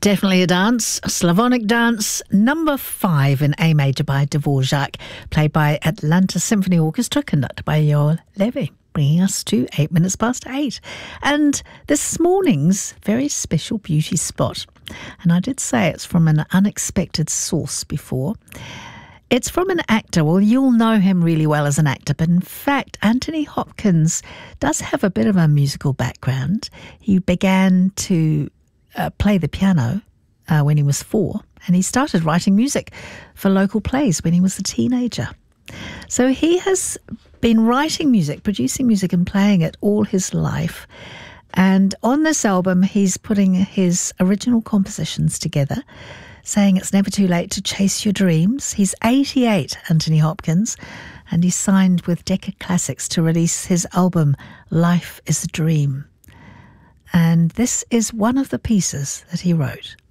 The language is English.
Definitely a dance, a Slavonic dance, number 5 in A major by Dvorak, played by Atlanta Symphony Orchestra, conducted by Yoel Levi, bringing us to 8 minutes past 8. And this morning's very special beauty spot, and I did say it's from an unexpected source before. It's from an actor. Well, you'll know him really well as an actor, but in fact, Anthony Hopkins does have a bit of a musical background. He began to play the piano when he was 4, and he started writing music for local plays when he was a teenager. So he has been writing music, producing music and playing it all his life. And on this album, he's putting his original compositions together, saying it's never too late to chase your dreams. He's 88, Anthony Hopkins, and he's signed with Decca Classics to release his album, Life is a Dream. And this is one of the pieces that he wrote.